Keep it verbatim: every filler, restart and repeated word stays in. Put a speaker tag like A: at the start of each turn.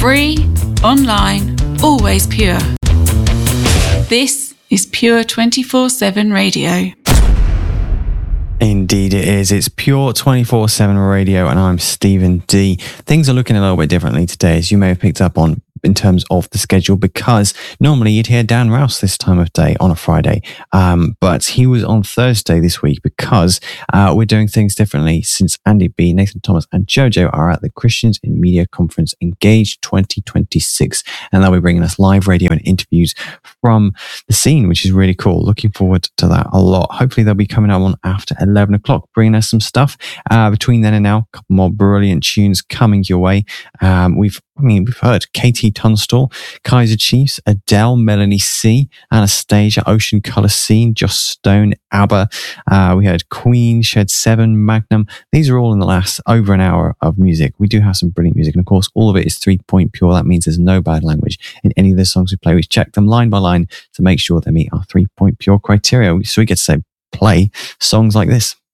A: Free, online, always pure. This is Pure twenty-four seven Radio.
B: Indeed it is. It's Pure twenty-four seven Radio and I'm Stephen D. Things are looking a little bit differently today, as you may have picked up on in terms of the schedule, because normally you'd hear Dan Rouse this time of day on a Friday, um, but he was on Thursday this week because uh, we're doing things differently since Andy B, Nathan Thomas and Jojo are at the Christians in Media Conference Engage twenty twenty-six, and they'll be bringing us live radio and interviews from the scene, which is really cool. Looking forward to that a lot. Hopefully they'll be coming out on after eleven o'clock, bringing us some stuff. Uh, between then and now, a couple more brilliant tunes coming your way. Um, we've I mean, we've heard Katie Tunstall, Kaiser Chiefs, Adele, Melanie C, Anastasia, Ocean Colour Scene, Joss Stone, ABBA. Uh, we heard Queen, Shed seven, Magnum. These are all in the last over an hour of music. We do have some brilliant music. And of course, all of it is three-point pure. That means there's no bad language in any of the songs we play. We check them line by line to make sure they meet our three-point pure criteria. So we get to say, play songs like this.